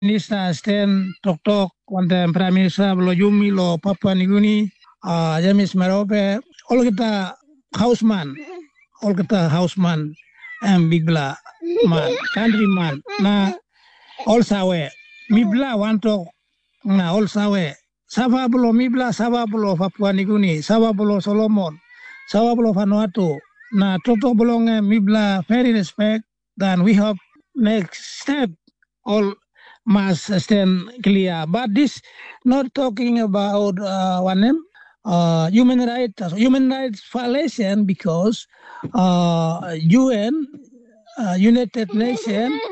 Minister Sten Tok Quantum Prime Minister lo Yumi lo Papua New Guinea James Marope all kita houseman and big bla man countryman na all sawe mi bla wanto na all sawe sababulo mi bla sababulo Papua New Guinea sababulo Solomon sababulo Vanuatu na toto belong mi bla very respect then we hope next step all must stand clear. But this not talking about human rights violation because UN, United Nations,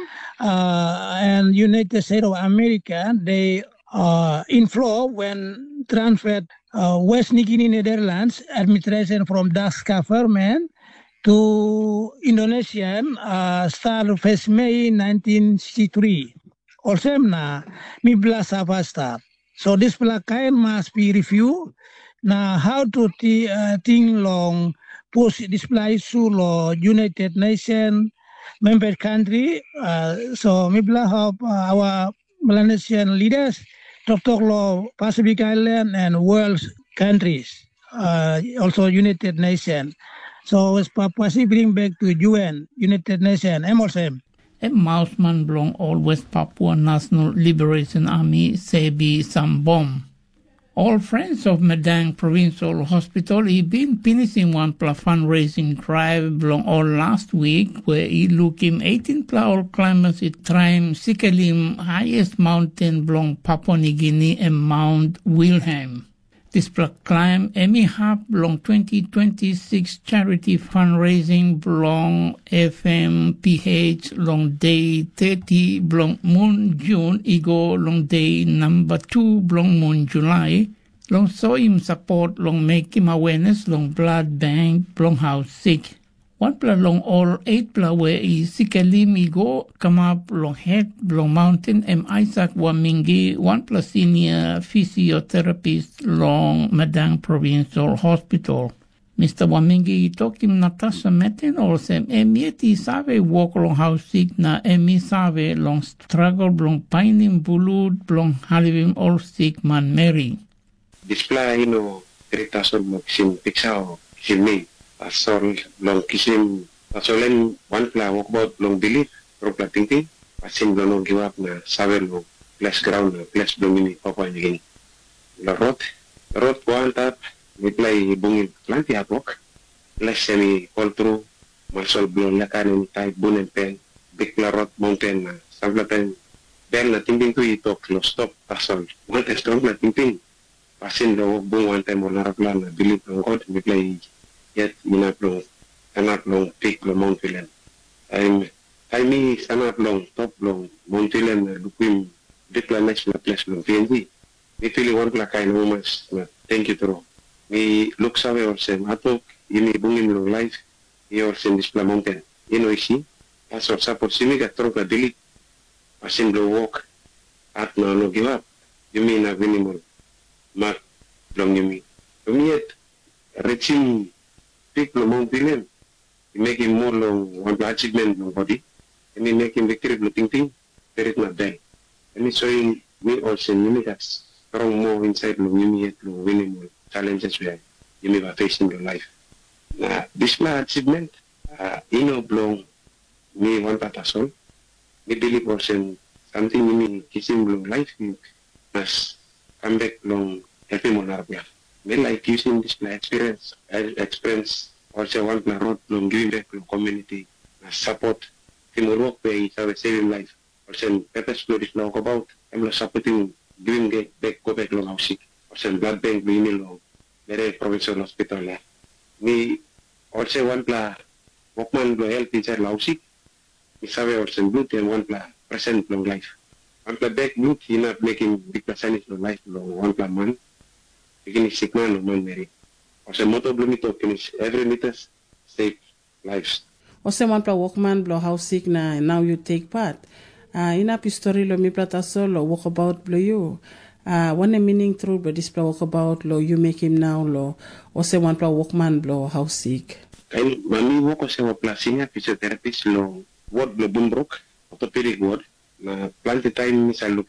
and United States of America they inflow when transferred West New Guinea Netherlands administration from Dutch government to Indonesian start 1st May 1963. Also, mi bla start. So this kind must be reviewed. Now, how to think long push this issue law United Nations member country. So mi bla help our Melanesian leaders talk law Pacific Island and world countries. Also United Nations. So as Papua bring back to UN, United Nations, MLSM. Mausman belong all West Papua National Liberation Army Sebi Sambom. All friends of Madang Provincial Hospital have been finishing one fundraising drive belong all last week where he look him 18 all climbers it climb Sikalim highest mountain belong Papua New Guinea and Mount Wilhelm. This climb Emmy Hub belong 2026 charity fundraising belong FMPH long day 30 belong moon June ego long day number 2 belong moon July long so him support long make him awareness long blood bank belong house sick. One pla long all 8 pla where is Sikalim ego come up long head long mountain Isaac Wamingi 1 pla senior physiotherapist long Madang Provincial Hospital. Mr. Wamingi talk him Natasha Metin or sem yeti save walk long house sick na save long struggle long pining bulud long halivim all sick man Mary. Display irritasyon mo kisim piksao kisim me. Pasol long kisim pasolen one pla walk about long belief pro pla tingting pasin long give up na savel long place ground na place domini Papua New Guinea la road one tap we play bungin plenty at work less semi all through malsol blon la kanen type bunen pen big la road mountain na sablaten bel na tingting to itok lo stop pasol one test long la tingting pasin lo bung one time on la na believe on God we play yet minaplo sanap long peak lo Mount Wilhelm. I'm sanap long top long Mount Wilhelm lukwim dikla next la place long PNG. We feel one pla kind moments na thank you to me look sawe or sem atok ini bungin long life he or sem this pla mountain. Isi as or support simi ka troka dili pasin lo walk at no give up. You mean a minimal mark long you yet reaching pick lo Mount Wilhelm, you make him more long one achievement long body, and you make him victory lo ting there is not there. And it's showing me also you that strong more inside lo you yet lo winning challenges where you may facing your life. Now this my achievement, belong me one part as all. Me believe also something you mean kissing long life you must come back long helping on our life. Me like using this experience also want na road long giving back to community na support teamwork where it's our saving life also purpose to this talk about I'm supporting giving back go back long house also blood bank we need long very provincial hospital me also want la workman lo health inside house me sabe also blood and want la present long life want la back blood he not making big percentage long life long want la man begin sick man no man Mary. Ose moto blumito finish every meters save lives. Ose one pla workman blow house sick na now you take part. Ina story lo mi plata solo walk about blow you. One meaning through but this pla walk about lo you make him now lo. Ose one pla workman blow house sick. Kain mami walk ose wa pla senior physiotherapist lo ward lo Bunbrook orthopedic ward na plenty time sa look